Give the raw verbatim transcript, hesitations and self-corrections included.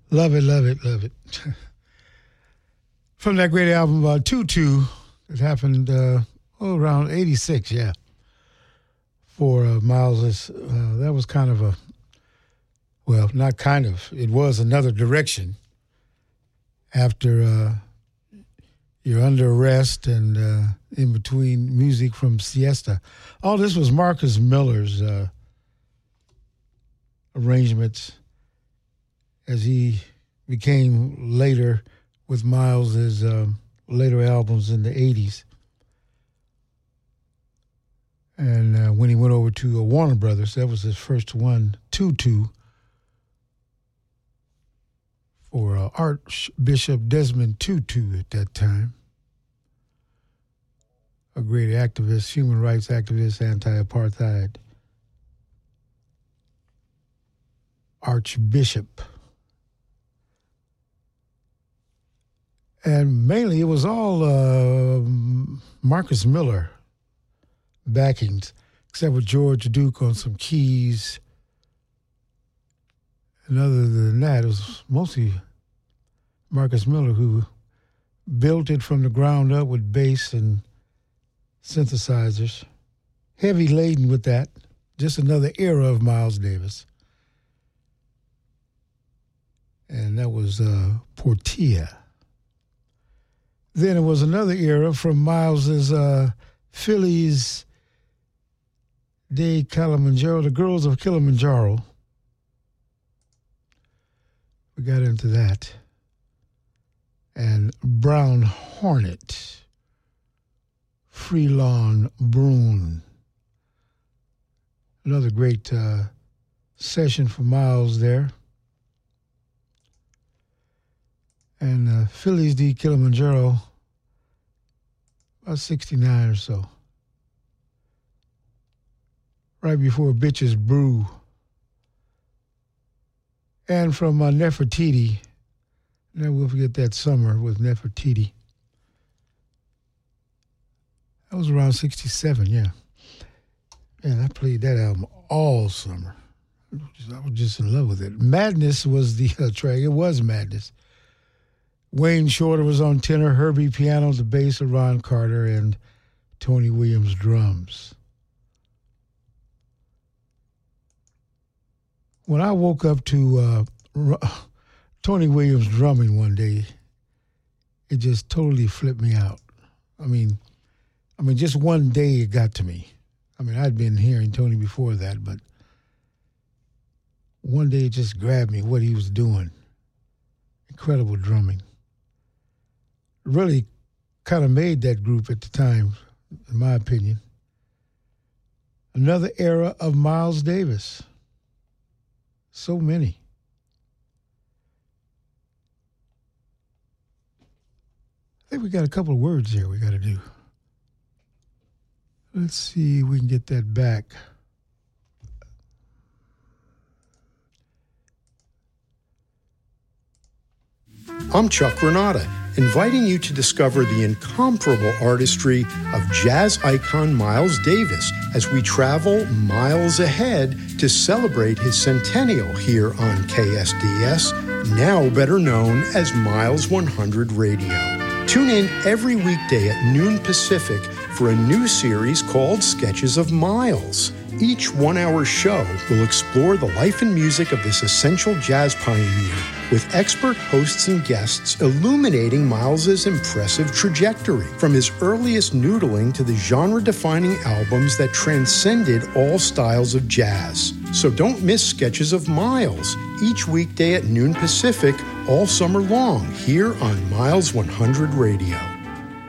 Love it, love it, love it. From that great album, uh, Tutu, it happened uh, oh, around eighty-six, yeah, for uh, Miles's. Uh, that was kind of a, well, not kind of, it was another direction after uh, you're under arrest and uh, in between music from Siesta. All this was Marcus Miller's uh, arrangements as he became later with Miles's um, later albums in the eighties. And uh, when he went over to uh, Warner Brothers, that was his first one, Tutu, for uh, Archbishop Desmond Tutu at that time. A great activist, human rights activist, anti-apartheid. Archbishop. And mainly it was all uh, Marcus Miller backings, except with George Duke on some keys. And other than that, it was mostly Marcus Miller who built it from the ground up with bass and synthesizers. Heavy laden with that. Just another era of Miles Davis. And that was uh, Portia. Then it was another era from Miles's uh, Phillies de Kilimanjaro, the Girls of Kilimanjaro. We got into that. And Brown Hornet, Freelon Brune. Another great uh, session for Miles there. And uh, Phillies de Kilimanjaro, about sixty-nine or so. Right before Bitches Brew. And from uh, Nefertiti, never will forget that summer with Nefertiti. That was around sixty-seven, yeah. Man, I played that album all summer. I was just in love with it. Madness was the uh, track. It was Madness. Wayne Shorter was on tenor, Herbie piano, the bass of Ron Carter, and Tony Williams drums. When I woke up to uh, Tony Williams drumming one day, it just totally flipped me out. I mean, I mean, just one day it got to me. I mean, I'd been hearing Tony before that, but one day it just grabbed me, what he was doing. Incredible drumming. Really kind of made that group at the time, in my opinion. Another era of Miles Davis. So many. I think we got a couple of words here we got to do. Let's see if we can get that back. I'm Chuck Renata, inviting you to discover the incomparable artistry of jazz icon Miles Davis as we travel miles ahead to celebrate his centennial here on K S D S, now better known as Miles one hundred Radio. Tune in every weekday at noon Pacific for a new series called Sketches of Miles. Each one-hour show will explore the life and music of this essential jazz pioneer, with expert hosts and guests illuminating Miles's impressive trajectory, from his earliest noodling to the genre-defining albums that transcended all styles of jazz. So don't miss Sketches of Miles, each weekday at noon Pacific, all summer long, here on Miles one hundred Radio.